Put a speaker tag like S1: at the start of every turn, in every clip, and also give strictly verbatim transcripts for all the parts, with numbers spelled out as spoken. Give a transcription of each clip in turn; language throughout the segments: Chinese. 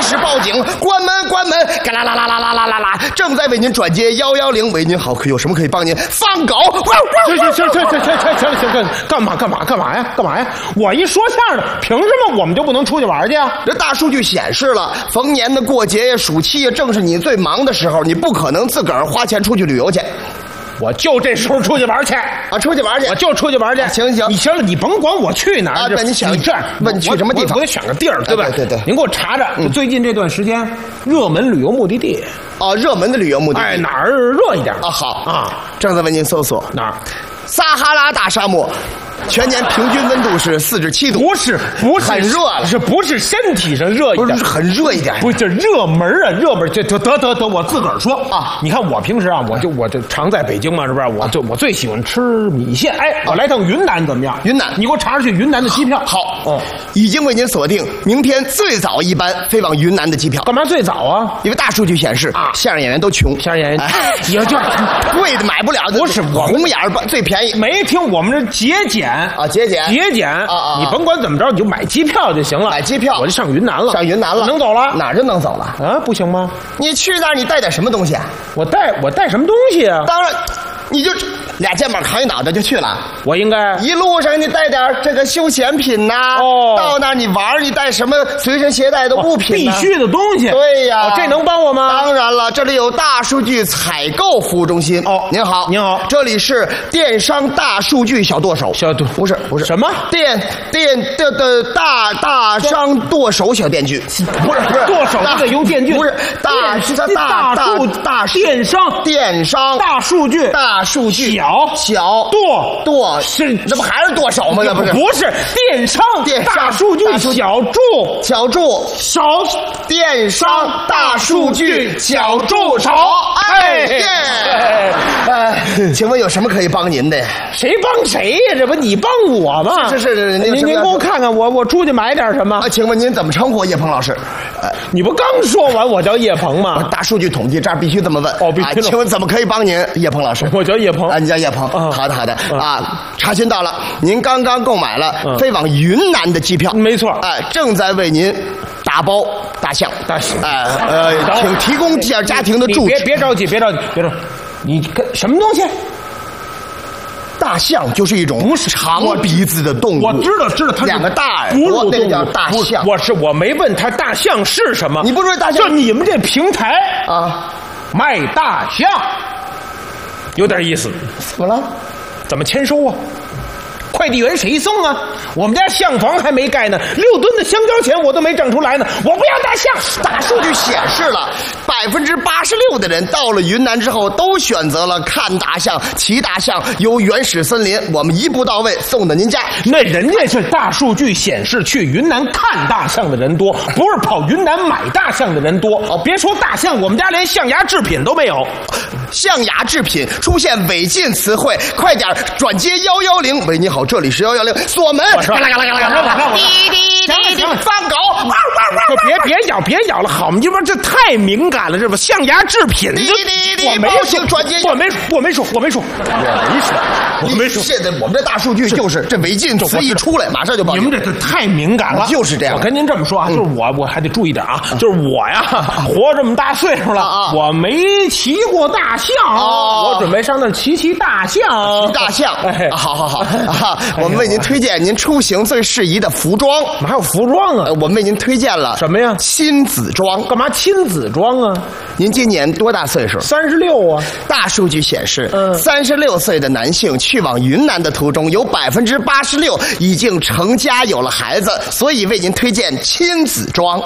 S1: 时报警，关门关门，嘎啦啦啦啦啦啦啦啦，正在为您转接幺幺零，喂您好，可有什么可以帮您？放狗！
S2: 行行行行行行行行行行，干嘛干嘛干嘛呀？干嘛呀？我一说相声的，凭什么我们就不能出去玩去啊？
S1: 这大数据显示了，逢年的过节呀、暑期呀，正是你最忙的时候，你不可能自个儿花钱出去旅游去。
S2: 我就这时候出去玩去
S1: 啊！出去玩去，
S2: 我就出去玩去。
S1: 行行，
S2: 你行了，你甭管我去哪儿
S1: 啊。那你想，
S2: 你这样
S1: 问你去什么地方？
S2: 我得选个地儿，对吧？
S1: 对对对。
S2: 您给我查查，最近这段时间热门旅游目的地。
S1: 哦，热门的旅游目的地。
S2: 哎，哪儿热一点
S1: 啊？好
S2: 啊，
S1: 正在为您搜索
S2: 哪儿？
S1: 撒哈拉大沙漠。全年平均温度是四十七度，
S2: 不是不是
S1: 很热了，
S2: 是不是身体上热一点？
S1: 不是很热一点，
S2: 不是这热门啊，热门这得得得得，我自个儿说啊。你看我平时啊，我就我就常在北京嘛，是不是？我就我最喜欢吃米线。哎，我来趟云南怎么样？
S1: 云南，
S2: 你给我查查去云南的机票。
S1: 好，哦，已经为您锁定明天最早一班飞往云南的机票。
S2: 干嘛最早啊？
S1: 因为大数据显示啊，相声演员都穷，
S2: 相声演员也就
S1: 贵的买不了。
S2: 不是我
S1: 红眼儿最便宜。
S2: 没听我们这节俭
S1: 啊，节俭。
S2: 节俭
S1: 啊啊！
S2: 你甭管怎么着，你就买机票就行了。
S1: 买机票，
S2: 我就上云南了。
S1: 上云南了，
S2: 能走了？
S1: 哪儿就能走了？
S2: 啊，不行吗？
S1: 你去那儿，你带点什么东西啊？
S2: 我带我带什么东西啊？
S1: 当然，你就俩肩膀扛一脑袋就去了。
S2: 我应该
S1: 一路上你带点这个休闲品呐。
S2: 哦，
S1: 到那儿你玩，你带什么随身携带的物品？
S2: 必须的东西。
S1: 对呀，
S2: 哦，这能帮我吗？
S1: 当然了，这里有大数据采购服务中心。
S2: 哦，
S1: 您好，
S2: 您好，
S1: 这里是电商大数据小剁手。
S2: 小剁
S1: 不是不是
S2: 什么
S1: 电电的的大大商剁手小电锯？
S2: 不是不是剁手就得用电锯。
S1: 不是大是大大大大
S2: 电商
S1: 电商
S2: 大数据
S1: 大数据
S2: 小
S1: 小
S2: 剁
S1: 剁
S2: 是
S1: 那不还是剁手吗？那不是
S2: 不是电商
S1: 电商
S2: 大数据小助
S1: 小助
S2: 手
S1: 电商大数据小助手。哎耶！哎，请问有什么可以帮您的？
S2: 谁帮谁呀？这不你帮我吗？
S1: 是是是，
S2: 您您给我看看，我我出去买点什么？
S1: 啊，请问您怎么称呼叶鹏老师？
S2: 呃，你不刚说完我叫叶鹏吗？
S1: 大数据统计这儿必须这么问。
S2: 哦，必须。
S1: 请问怎么可以帮您？叶鹏老师，
S2: 我叫叶鹏。
S1: 啊，你叫叶鹏。好的好的。啊，查询到了，您刚刚购买了飞往云南的机票。
S2: 没错。
S1: 哎，正在为您打包大象。
S2: 大象。
S1: 哎呃，请提供一下家庭的住址。
S2: 别别着急，别着急，别着急。你跟什么东西？
S1: 大象就是一种
S2: 不是
S1: 长鼻子的动物。
S2: 我知道，知道它
S1: 两个大耳朵，那个叫大象。
S2: 我是我没问他大象是什么。
S1: 你不说大象？
S2: 就你们这平台
S1: 啊，
S2: 卖大象，有点意思。
S1: 怎么了？
S2: 怎么签收啊？快递员谁送啊？我们家象房还没盖呢，六吨的香蕉钱我都没挣出来呢。我不要大象。
S1: 大数据显示了，百分之八十六的人到了云南之后，都选择了看大象、骑大象、游原始森林。我们一步到位，送到您家。
S2: 那人家是大数据显示，去云南看大象的人多，不是跑云南买大象的人多。哦，别说大象，我们家连象牙制品都没有。
S1: 象牙制品出现违禁词汇，快点转接幺幺零。喂，你好，这里是幺幺零，锁门。
S2: 我说，嘎啦嘎啦嘎啦嘎啦，
S1: 滴滴滴滴，放狗，汪汪
S2: 汪！别别咬，别咬了，好吗？你说这太敏感了，这不象牙制品。
S1: 滴滴滴，
S2: 我没说
S1: 转接，
S2: 我没说，我没说，我没说，我没说，我没说。
S1: 现在我们这大数据就是这违禁词一出来，马上就报警。
S2: 你们这太敏感了，
S1: 就是这样。
S2: 我跟您这么说啊，就是我我还得注意点啊，就是我呀，活这么大岁数了，我没骑过大象，我准备上那儿骑骑大象。
S1: 骑大象，好好好啊！我们为您推荐您出行最适宜的服装。
S2: 哪有服装啊？
S1: 我们为您推荐了
S2: 什么呀？
S1: 亲子装。
S2: 干嘛亲子装啊？
S1: 您今年多大岁数？
S2: 三十六啊。
S1: 大数据显示，
S2: 嗯，
S1: 三十六岁的男性去往云南的途中，有百分之八十六已经成家有了孩子，所以为您推荐亲子装。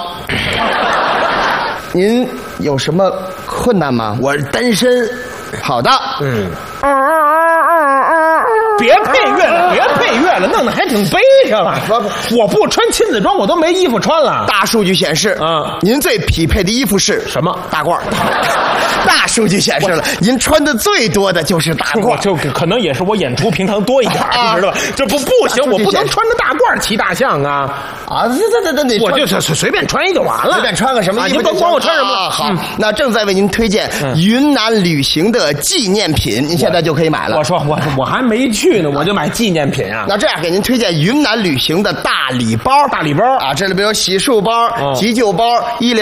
S1: 您有什么困难吗？
S2: 我是单身。
S1: 好的，
S2: 嗯。别配乐了，别配乐了，弄得还挺悲伤啊！我不穿亲子装，我都没衣服穿了。
S1: 大数据显示，
S2: 啊，
S1: 您最匹配的衣服是
S2: 什么？
S1: 大褂。大数据显示了，您穿的最多的就是大褂，
S2: 就可能也是我演出平常多一点，你知道吧？这不不行，我不能穿着大褂骑大象啊！
S1: 啊，这这这这，
S2: 我就随随便穿一就完了，
S1: 随便穿个什么衣服，
S2: 你甭管我穿什么。
S1: 好，那正在为您推荐云南旅行的纪念品，您现在就可以买了。
S2: 我说我我还没去呢，我就买纪念品啊。
S1: 那这样给您推荐云南旅行的大礼包，
S2: 大礼包
S1: 啊，这里边有洗漱包、急救包、医疗。